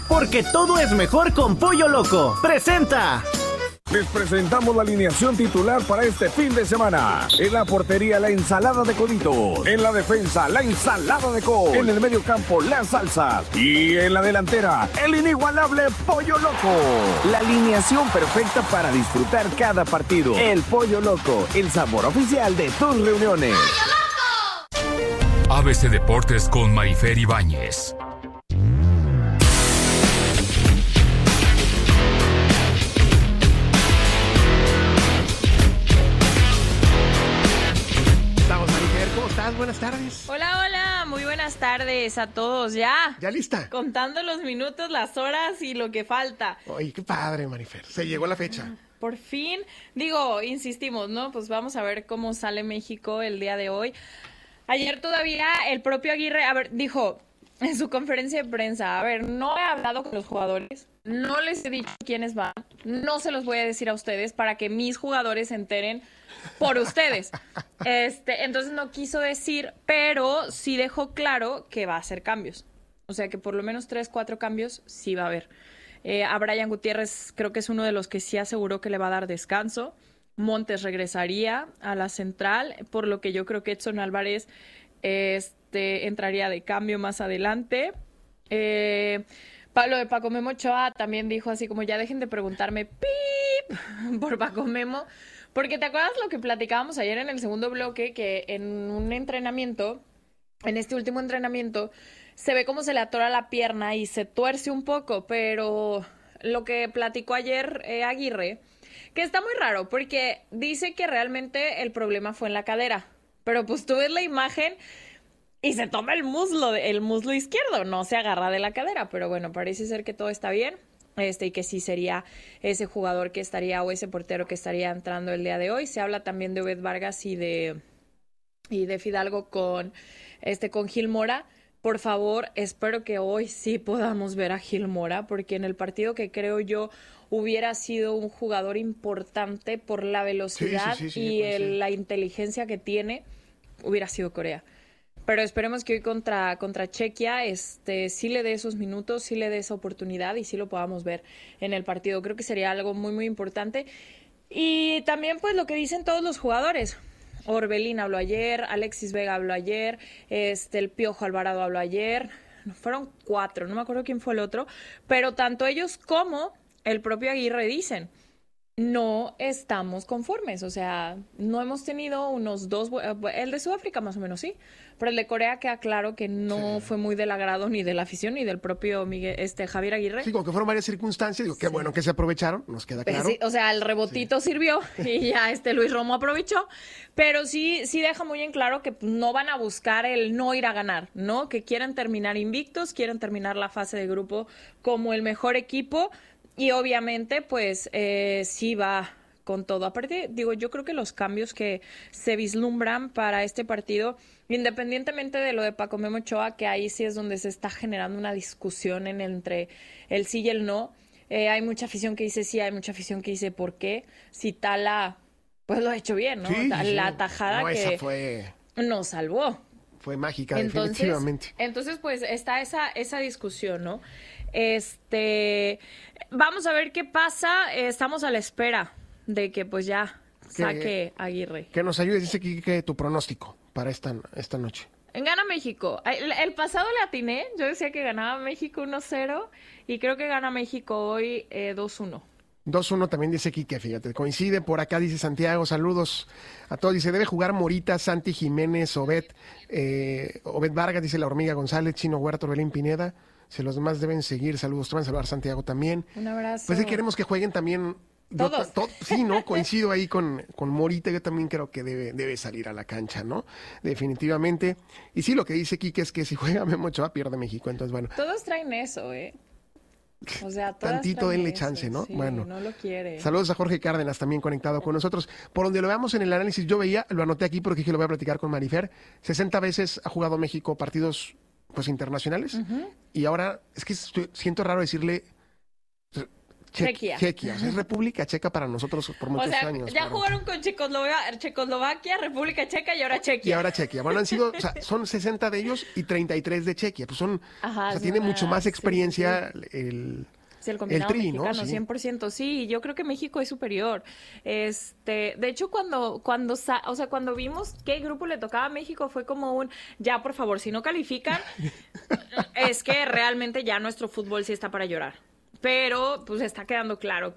porque todo es mejor con Pollo Loco. ¡Presenta! Les presentamos la alineación titular para este fin de semana. En la portería, la ensalada de coditos. En la defensa, la ensalada de col. En el medio campo, las salsas. Y en la delantera, el inigualable Pollo Loco. La alineación perfecta para disfrutar cada partido. El Pollo Loco, el sabor oficial de tus reuniones. ¡Pollo Loco! ABC Deportes con Marifer Ibáñez. Buenas tardes. Hola, muy buenas tardes a todos. ¿Ya lista? Contando los minutos, las horas y lo que falta. Oye, qué padre, Marifer. Se llegó la fecha. Por fin. Digo, insistimos, ¿no? Pues vamos a ver cómo sale México el día de hoy. Ayer todavía el propio Aguirre, dijo en su conferencia de prensa, no he hablado con los jugadores, no les he dicho quiénes van, no se los voy a decir a ustedes para que mis jugadores se enteren por ustedes. Entonces no quiso decir, pero sí dejó claro que va a hacer cambios. O sea que por lo menos 3-4 cambios sí va a haber. A Brian Gutiérrez creo que es uno de los que sí aseguró que le va a dar descanso. Montes regresaría a la central, por lo que yo creo que Edson Álvarez entraría de cambio más adelante. Pablo de Paco Memo Ochoa también dijo así como ya dejen de preguntarme ¡pip! Por Paco Memo, porque te acuerdas lo que platicábamos ayer en el segundo bloque, que en un entrenamiento, en este último entrenamiento, se ve cómo se le atora la pierna y se tuerce un poco, pero lo que platicó ayer Aguirre, que está muy raro, porque dice que realmente el problema fue en la cadera, pero pues tú ves la imagen y se toma el muslo izquierdo, no se agarra de la cadera, pero bueno, parece ser que todo está bien, y que sí sería ese jugador que estaría, o ese portero que estaría entrando el día de hoy. Se habla también de Obed Vargas y de Fidalgo con Gil Mora. Por favor, espero que hoy sí podamos ver a Gil Mora, porque en el partido que creo yo hubiera sido un jugador importante por la velocidad la inteligencia que tiene, hubiera sido Corea. Pero esperemos que hoy contra Chequia sí le dé esos minutos, sí le dé esa oportunidad y sí lo podamos ver en el partido. Creo que sería algo muy, muy importante. Y también pues lo que dicen todos los jugadores. Orbelín habló ayer, Alexis Vega habló ayer, el Piojo Alvarado habló ayer. Fueron 4, no me acuerdo quién fue el otro. Pero tanto ellos como el propio Aguirre dicen, no estamos conformes, o sea, no hemos tenido unos 2, el de Sudáfrica más o menos sí, pero el de Corea queda claro que no fue muy del agrado ni de la afición ni del propio Javier Aguirre. Sí, como que fueron varias circunstancias, qué bueno que se aprovecharon, nos queda claro. Sí, o sea, el rebotito sirvió y ya Luis Romo aprovechó, pero sí deja muy en claro que no van a buscar el no ir a ganar, ¿no? Que quieren terminar invictos, quieren terminar la fase de grupo como el mejor equipo. Y obviamente, pues, sí va con todo. Aparte, yo creo que los cambios que se vislumbran para este partido, independientemente de lo de Paco Memo Ochoa, que ahí sí es donde se está generando una discusión entre el sí y el no. Hay mucha afición que dice sí, hay mucha afición que dice por qué. Si Tala, pues lo ha hecho bien, ¿no? La tajada que nos salvó. Fue mágica, definitivamente. Entonces, pues, está esa discusión, ¿no? Vamos a ver qué pasa. Estamos a la espera de que pues ya saque Aguirre. Que nos ayude, dice que tu pronóstico para esta noche. Gana México. El pasado le atiné, yo decía que ganaba México 1-0 y creo que gana México hoy 2-1. 2-1 también dice Quique, fíjate, coincide por acá, dice Santiago, saludos a todos, dice, debe jugar Morita, Santi Jiménez, Obed Vargas, dice La Hormiga González, Chino Huerta, Orbelín Pineda. Si los demás deben seguir, saludos. Te van a saludar Santiago también. Un abrazo. Pues sí queremos que jueguen también. Todos. Sí, ¿no? Coincido ahí con Morita, yo también creo que debe salir a la cancha, ¿no? Definitivamente. Y sí, lo que dice Quique es que si juega Memo Ochoa, pierde México. Entonces, bueno. Todos traen eso, O sea, tantito denle chance, ¿no? Sí, bueno. No lo quiere. Saludos a Jorge Cárdenas también conectado con nosotros. Por donde lo veamos en el análisis, yo veía, lo anoté aquí porque dije lo voy a platicar con Marifer, 60 veces ha jugado México partidos pues internacionales, y ahora es que siento raro decirle Chequia. Chequia. O sea, es República Checa para nosotros por muchos O sea, años. ya pero- jugaron con Checoslovaquia, República Checa y ahora Y Chequia. ahora Chequia. Bueno, o sea, son 60 de ellos y 33 de Chequia. Pues Ajá, o sea, son tiene mucho más sí, experiencia sí. el Sí, el combinado Tri, ¿no? mexicano, Sí. 100%, sí, yo creo que México es superior. De hecho, cuando vimos qué grupo le tocaba a México, fue como ya, por favor, si no califican, es que realmente ya nuestro fútbol sí está para llorar. Pero, pues, está quedando claro